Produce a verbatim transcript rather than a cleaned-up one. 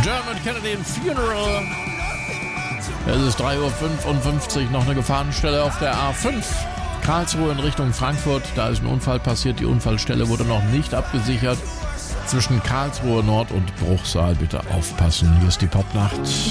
Dermot Kennedy Funeral. Es ist drei Uhr fünfundfünfzig, noch eine Gefahrenstelle auf der A fünf. Karlsruhe in Richtung Frankfurt. Da ist ein Unfall passiert. Die Unfallstelle wurde noch nicht abgesichert. Zwischen Karlsruhe Nord und Bruchsal bitte aufpassen. Hier ist die Popnacht.